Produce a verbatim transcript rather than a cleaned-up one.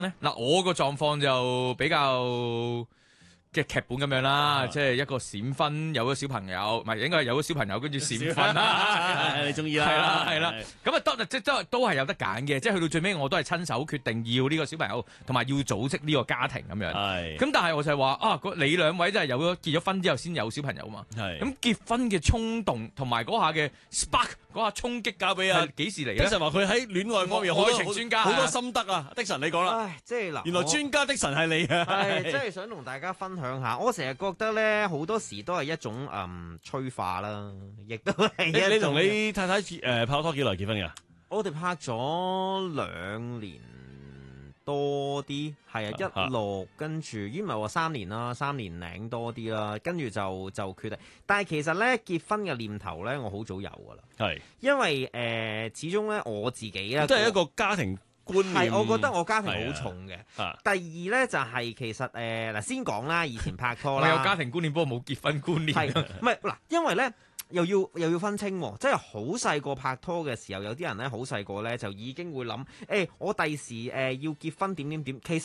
咧嗱，我個狀況就比較嘅劇本咁樣啦，即係一個閃婚有咗小朋友，唔係應該係有咗小朋友跟住閃婚啦， 你中意啦， 係啦係啦，咁啊得即都都係有得揀嘅，即係去到最尾我都係親手決定要呢個小朋友，同埋要組織呢個家庭咁樣。 係， 咁但係我就係話啊，你兩位真係有咗結咗婚之後先有小朋友嘛？ 係。 咁結婚嘅衝動同埋嗰下嘅 spark 嗰下衝擊， 交俾阿幾時嚟咧？ 的神話佢喺戀愛方面好多愛情專家好多心得啊！的神你講啦， 唉，即係嗱， 原來專家的神係你啊！ 係真係想同大家分享下，我成日覺得咧好多時都係一種嗯催化啦，亦都係一種。 你你同你太太誒、呃、拍拖幾耐結婚㗎？ 我哋拍咗兩年多啲，係啊，一路跟住，咦唔係話三年啦，三年零多啲啦，跟住就就決定。但係其實咧結婚嘅念頭咧，我好早有㗎啦。 係， 因為誒、呃、始終咧我自己咧， 都係一個家庭觀念。 係，我覺得我家庭好重嘅。 啊、 第二咧就係、是、其實誒嗱、呃，先講啦，以前拍拖啦， 我有家庭觀念，不過冇結婚觀念。 係唔係嗱？因為咧。又要又要分清喎，即係好細個拍拖嘅時候，有啲人咧好細個咧就已經會諗，誒、欸、我第時誒、呃、要結婚點點點，其實。